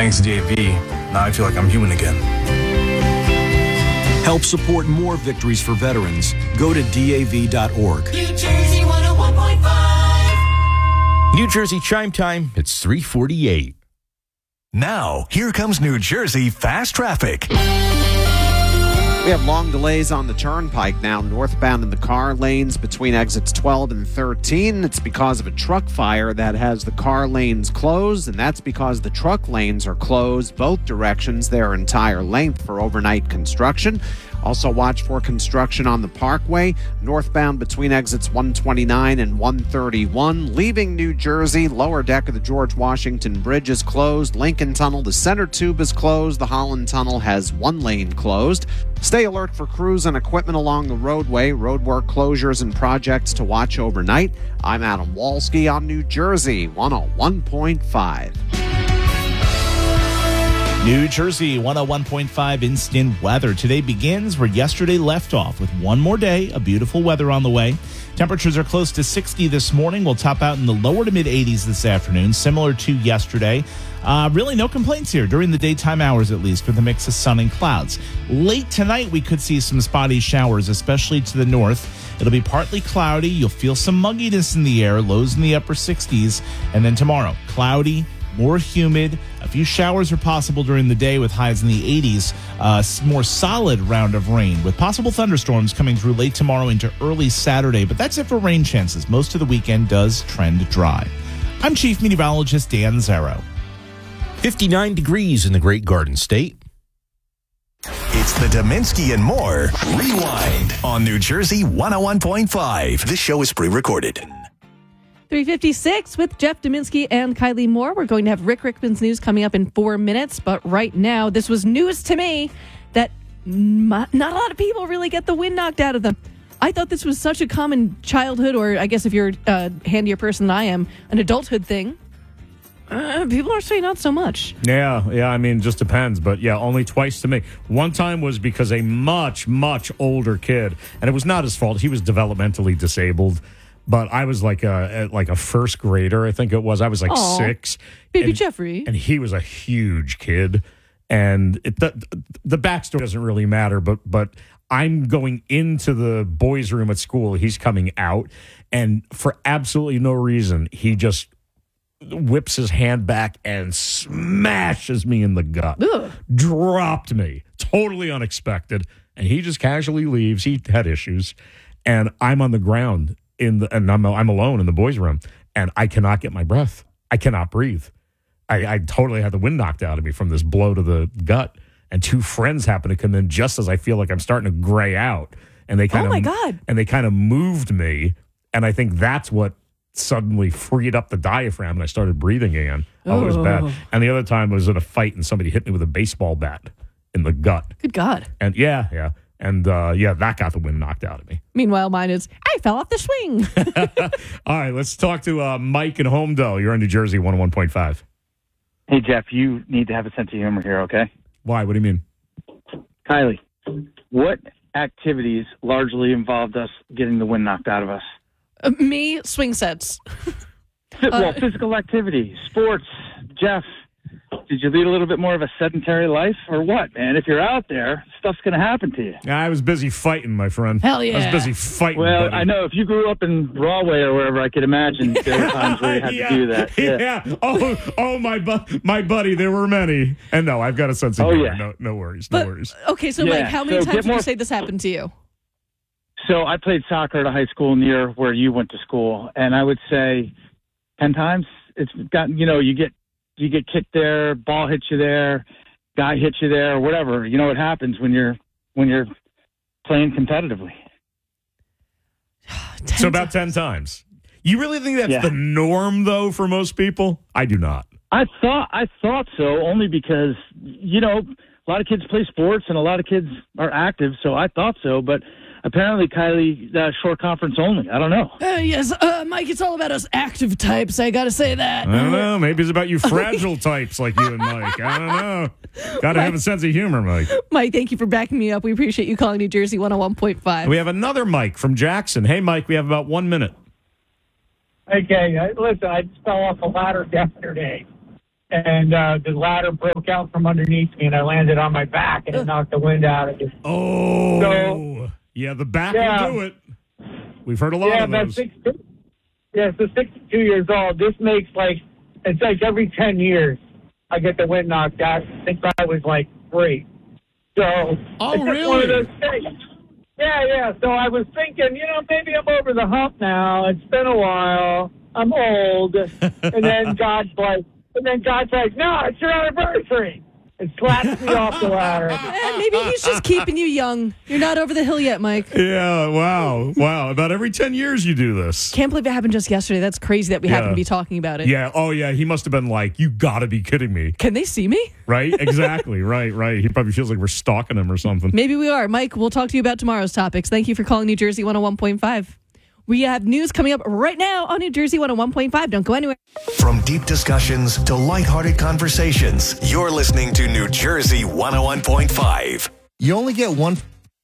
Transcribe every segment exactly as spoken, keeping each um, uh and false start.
Thanks to D A V, now I feel like I'm human again. Help support more victories for veterans. Go to D A V dot org. New Jersey one oh one point five. New Jersey Chime Time, it's three forty-eight. Now, here comes New Jersey Fast Traffic. We have long delays on the turnpike now, northbound in the car lanes between exits twelve and thirteen. It's because of a truck fire that has the car lanes closed, and that's because the truck lanes are closed both directions their entire length for overnight construction. Also watch for construction on the Parkway, northbound between exits one twenty-nine and one thirty-one. Leaving New Jersey, lower deck of the George Washington Bridge is closed. Lincoln Tunnel, the center tube is closed. The Holland Tunnel has one lane closed. Stay alert for crews and equipment along the roadway. Roadwork closures and projects to watch overnight. I'm Adam Walski on New Jersey one oh one point five. New Jersey one oh one point five instant weather. Today begins where yesterday left off with one more day of beautiful weather on the way. Temperatures are close to sixty this morning. We'll top out in the lower to mid eighties this afternoon, similar to yesterday. Uh, really no complaints here during the daytime hours, at least, with a mix of sun and clouds. Late tonight, we could see some spotty showers, especially to the north. It'll be partly cloudy. You'll feel some mugginess in the air, lows in the upper sixties. And then tomorrow, cloudy, more humid. A few showers are possible during the day with highs in the eighties. Uh, more solid round of rain with possible thunderstorms coming through late tomorrow into early Saturday. But that's it for rain chances. Most of the weekend does trend dry. I'm Chief Meteorologist Dan Zarrow. fifty-nine degrees in the Great Garden State. It's the Dominski and More Rewind on New Jersey one oh one point five. This show is pre-recorded. three fifty-six with Jeff Dominski and Kylie Moore. We're going to have Rick Rickman's news coming up in four minutes. But right now, this was news to me that not a lot of people really get the wind knocked out of them. I thought this was such a common childhood, or I guess if you're a handier person than I am, an adulthood thing. Uh, people are saying not so much. Yeah, yeah, I mean, just depends. But yeah, only twice to me. One time was because a much, much older kid, and it was not his fault. He was developmentally disabled. But I was like a like a first grader, I think it was. I was like Aww, six. Baby and, Jeffrey. And he was a huge kid. And it, the, the backstory doesn't really matter, but but I'm going into the boys' room at school. He's coming out. And for absolutely no reason, he just whips his hand back and smashes me in the gut. Ugh. Dropped me. Totally unexpected. And he just casually leaves. He had issues. And I'm on the ground. In the, and I'm I'm alone in the boys' room, and I cannot get my breath. I cannot breathe. I, I totally had the wind knocked out of me from this blow to the gut. And two friends happen to come in just as I feel like I'm starting to gray out, and they kind oh of my God. and they kind of moved me, and I think that's what suddenly freed up the diaphragm, and I started breathing again. Oh, it was bad. And the other time was in a fight, and somebody hit me with a baseball bat in the gut. Good God. And yeah, yeah. And, uh, yeah, that got the wind knocked out of me. Meanwhile, mine is, I fell off the swing. All right, let's talk to uh, Mike in Homedale. You're on New Jersey one oh one point five. Hey, Jeff, you need to have a sense of humor here, okay? Why? What do you mean? Kylie, what activities largely involved us getting the wind knocked out of us? Uh, me, swing sets. Well, uh, physical activity, sports. Jeff, did you lead a little bit more of a sedentary life or what, man? If you're out there, stuff's going to happen to you. I was busy fighting, my friend. Hell yeah. I was busy fighting. Well, buddy. I know. If you grew up in Rahway or wherever, I could imagine there were times where you had yeah, to do that. Yeah. yeah. Oh, oh, my bu- my buddy, there were many. And no, I've got a sense of Oh, humor. yeah. No, no worries. but, no worries. Okay, so, Yeah, Mike, how many so times get would more- you say this happened to you? So I played soccer at a high school near where you went to school, and I would say ten times. It's gotten, you know, you get you get kicked there, ball hits you there, guy hits you there, or whatever. You know what happens when you're when you're playing competitively. So about ten times. You really think that's Yeah. the norm, though, for most people? I do not. I thought I thought so, only because you know a lot of kids play sports and a lot of kids are active, so I thought so. But apparently, Kylie, uh, short conference only. I don't know. Uh, yes, uh, Mike, it's all about us active types. I got to say that. I don't know. Maybe it's about you fragile types like you and Mike. I don't know. Got to have a sense of humor, Mike. Mike, thank you for backing me up. We appreciate you calling New Jersey one oh one point five. We have another Mike from Jackson. Hey, Mike, we have about one minute. Okay, uh, listen, I just fell off a ladder yesterday, and uh, the ladder broke out from underneath me, and I landed on my back, and it knocked the wind out of me. Oh, So- yeah, the back Yeah. will do it. We've heard a lot yeah, of about those. six, yeah, so sixty-two years old. This makes like, it's like every ten years I get the wind knocked out since I was like three. So Oh, it's just really? one of those things. Yeah, yeah. So I was thinking, you know, maybe I'm over the hump now. It's been a while. I'm old. And then God's like, and then God's like, no, it's your anniversary. And slaps me off the ladder. Eh, maybe he's just keeping you young. You're not over the hill yet, Mike. Yeah, wow, wow. About every ten years you do this. Can't believe it happened just yesterday. That's crazy that we happen Yeah. to be talking about it. Yeah, oh yeah, he must have been like, you gotta be kidding me. Can they see me? Right? Exactly, right, right. He probably feels like we're stalking him or something. Maybe we are. Mike, we'll talk to you about tomorrow's topics. Thank you for calling New Jersey one oh one point five. We have news coming up right now on New Jersey one oh one point five. Don't go anywhere. From deep discussions to lighthearted conversations, you're listening to New Jersey one oh one point five. You only get one.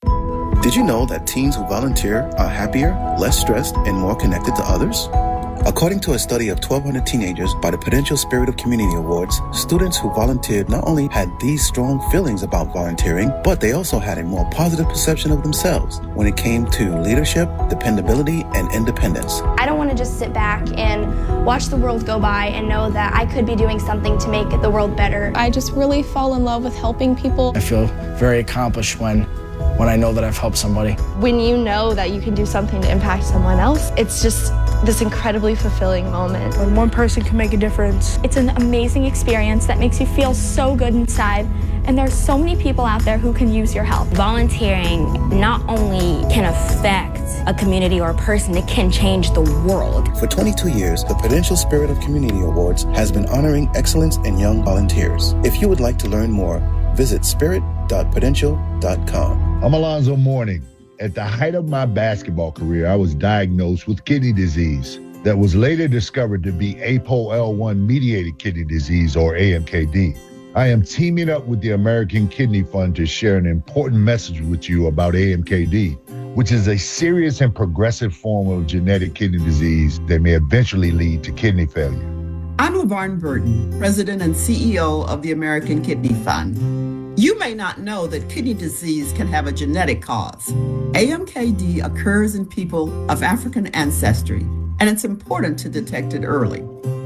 Did you know that teens who volunteer are happier, less stressed, and more connected to others? According to a study of twelve hundred teenagers by the Prudential Spirit of Community Awards, students who volunteered not only had these strong feelings about volunteering, but they also had a more positive perception of themselves when it came to leadership, dependability, and independence. I don't want to just sit back and watch the world go by and know that I could be doing something to make the world better. I just really fall in love with helping people. I feel very accomplished when when I know that I've helped somebody. When you know that you can do something to impact someone else, it's just this incredibly fulfilling moment. When one person can make a difference. It's an amazing experience that makes you feel so good inside. And there's so many people out there who can use your help. Volunteering not only can affect a community or a person, it can change the world. For twenty-two years, the Prudential Spirit of Community Awards has been honoring excellence in young volunteers. If you would like to learn more, visit spirit dot prudential dot com. I'm Alonzo Mourning. At the height of my basketball career, I was diagnosed with kidney disease that was later discovered to be A P O L one mediated kidney disease, or A M K D. I am teaming up with the American Kidney Fund to share an important message with you about A M K D, which is a serious and progressive form of genetic kidney disease that may eventually lead to kidney failure. I'm LaVarn Burton, President and C E O of the American Kidney Fund. You may not know that kidney disease can have a genetic cause. A M K D occurs in people of African ancestry, and it's important to detect it early.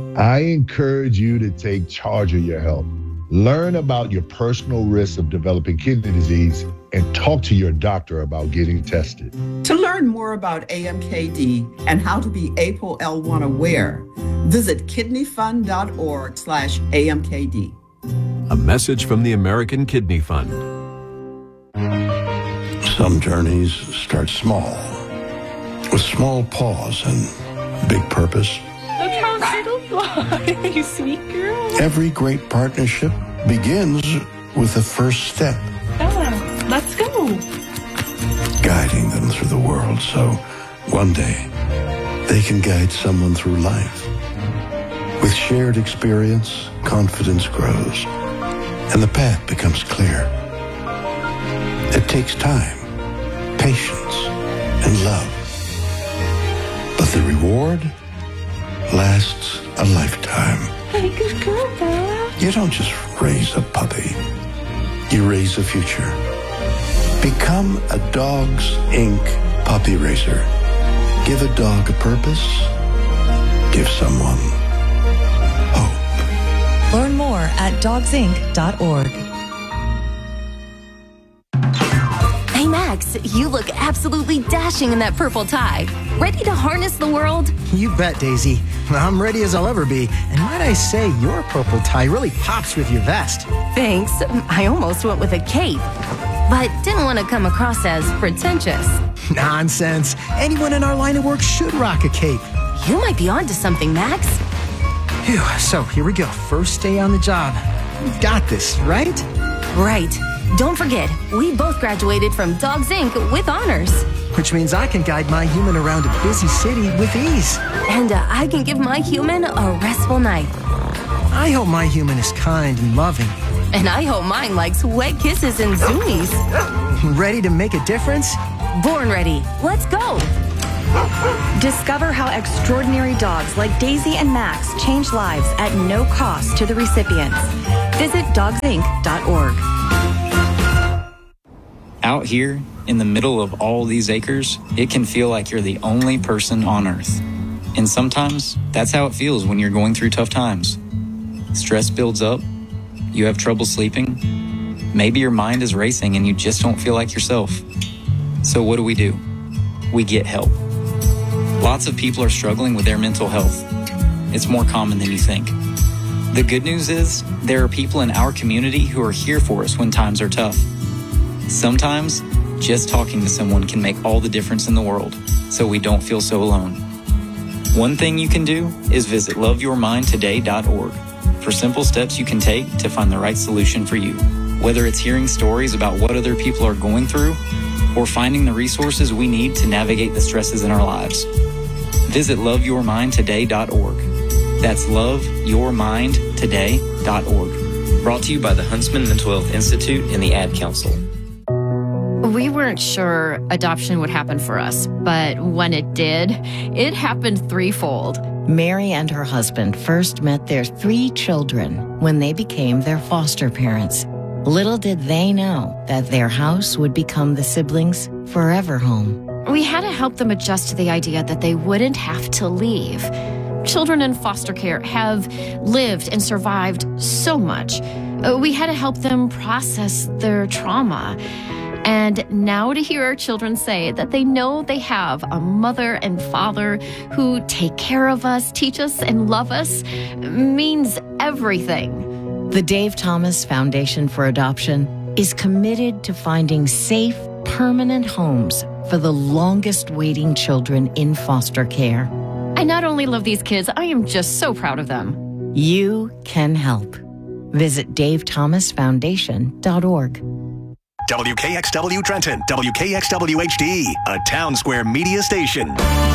I encourage you to take charge of your health. Learn about your personal risks of developing kidney disease and talk to your doctor about getting tested. To learn more about A M K D and how to be A P O L one aware, visit kidneyfund.org slash AMKD. A message from the American Kidney Fund. Some journeys start small, with small pause and big purpose. Look how little fly, you sweet girl. Every great partnership begins with the first step, Bella, let's go. guiding them through the world so one day they can guide someone through life. With shared experience, confidence grows, and the path becomes clear. It takes time, patience, and love. But the reward lasts a lifetime. Hey, good girl, Bella. You don't just raise a puppy. You raise a future. Become a Dogs Incorporated puppy raiser. Give a dog a purpose. Give someone hope. Learn more at dogs inc dot org. Hey, Max, you look absolutely dashing in that purple tie. Ready to harness the world? You bet, Daisy. I'm ready as I'll ever be. And might I say, your purple tie really pops with your vest. Thanks. I almost went with a cape, but didn't want to come across as pretentious. Nonsense. Anyone in our line of work should rock a cape. You might be onto something, Max. Phew, so here we go. First day on the job. We've got this, right? Right. Don't forget, we both graduated from Dogs Incorporated with honors. Which means I can guide my human around a busy city with ease. And uh, I can give my human a restful night. I hope my human is kind and loving. And I hope mine likes wet kisses and zoomies. Ready to make a difference? Born ready. Let's go. Discover how extraordinary dogs like Daisy and Max change lives at no cost to the recipients. Visit dogs inc dot org. Out here, in the middle of all these acres, it can feel like you're the only person on Earth. And sometimes, that's how it feels when you're going through tough times. Stress builds up, you have trouble sleeping, maybe your mind is racing and you just don't feel like yourself. So what do we do? We get help. Lots of people are struggling with their mental health. It's more common than you think. The good news is, there are people in our community who are here for us when times are tough. Sometimes, just talking to someone can make all the difference in the world, so we don't feel so alone. One thing you can do is visit love your mind today dot org for simple steps you can take to find the right solution for you. Whether it's hearing stories about what other people are going through, or finding the resources we need to navigate the stresses in our lives. Visit love your mind today dot org. That's love your mind today dot org. Brought to you by the Huntsman Mental Health Institute and the Ad Council. We weren't sure adoption would happen for us, but when it did, it happened threefold. Mary and her husband first met their three children when they became their foster parents. Little did they know that their house would become the siblings' forever home. We had to help them adjust to the idea that they wouldn't have to leave. Children in foster care have lived and survived so much. We had to help them process their trauma. And now to hear our children say that they know they have a mother and father who take care of us, teach us, and love us means everything. The Dave Thomas Foundation for Adoption is committed to finding safe, permanent homes for the longest waiting children in foster care. I not only love these kids, I am just so proud of them. You can help. Visit dave thomas foundation dot org. W K X W Trenton, W K X W H D, a Town Square media station.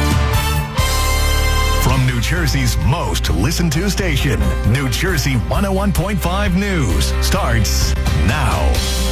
From New Jersey's most listened to station, New Jersey one oh one point five News starts now.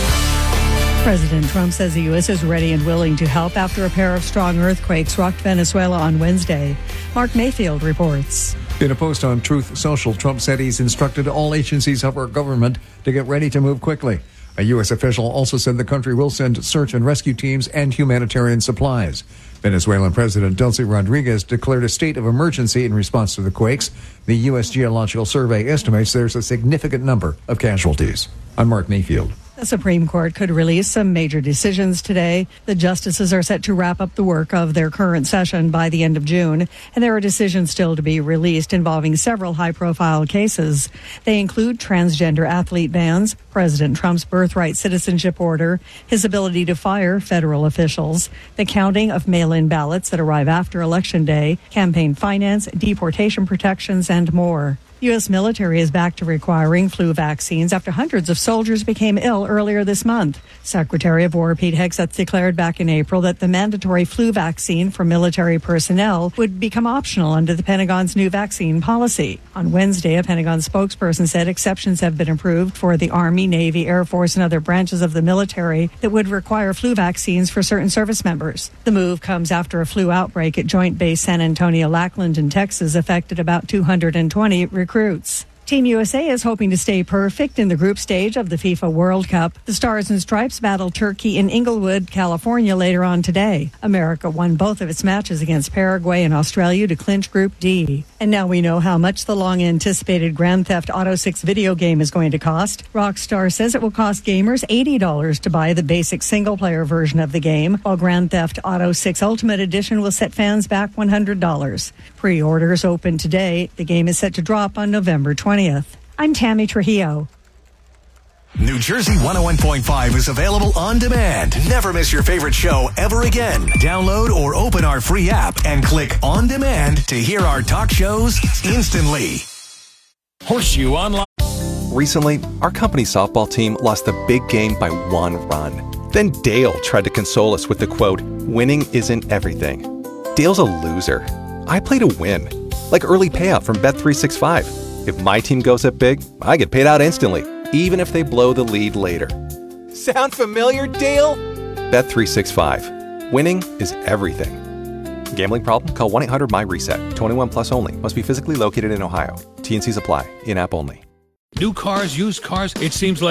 President Trump says the U S is ready and willing to help after a pair of strong earthquakes rocked Venezuela on Wednesday. Mark Mayfield reports. In a post on Truth Social, Trump said he's instructed all agencies of our government to get ready to move quickly. A U S official also said the country will send search and rescue teams and humanitarian supplies. Venezuelan President Delcy Rodriguez declared a state of emergency in response to the quakes. The U S Geological Survey estimates there's a significant number of casualties. I'm Mark Mayfield. The Supreme Court could release some major decisions today. The justices are set to wrap up the work of their current session by the end of June, and there are decisions still to be released involving several high-profile cases. They include transgender athlete bans, President Trump's birthright citizenship order, his ability to fire federal officials, the counting of mail-in ballots that arrive after Election Day, campaign finance, deportation protections, and more. U S military is back to requiring flu vaccines after hundreds of soldiers became ill earlier this month. Secretary of War Pete Hegseth declared back in April that the mandatory flu vaccine for military personnel would become optional under the Pentagon's new vaccine policy. On Wednesday, a Pentagon spokesperson said exceptions have been approved for the Army, Navy, Air Force, and other branches of the military that would require flu vaccines for certain service members. The move comes after a flu outbreak at Joint Base San Antonio-Lackland in Texas affected about two hundred twenty recruits. Recruits. Team U S A is hoping to stay perfect in the group stage of the FIFA World Cup. The Stars and Stripes battle Turkey in Inglewood, California later on today. America won both of its matches against Paraguay and Australia to clinch Group D. And now we know how much the long-anticipated Grand Theft Auto six video game is going to cost. Rockstar says it will cost gamers eighty dollars to buy the basic single-player version of the game, while Grand Theft Auto six Ultimate Edition will set fans back one hundred dollars. Pre-orders open today. The game is set to drop on November twentieth. I'm Tammy Trujillo. New Jersey one oh one point five is available on demand. Never miss your favorite show ever again. Download or open our free app and click on demand to hear our talk shows instantly. Horseshoe Online. Recently, our company softball team lost the big game by one run. Then Dale tried to console us with the quote, "Winning isn't everything." Dale's a loser. I play to win. Like early payout from Bet three sixty-five. If my team goes up big, I get paid out instantly, even if they blow the lead later. Sound familiar, Dale? Bet three sixty-five. Winning is everything. Gambling problem? Call one eight hundred M Y reset. twenty-one plus only. Must be physically located in Ohio. T and C's apply. In-app only. New cars, used cars, it seems like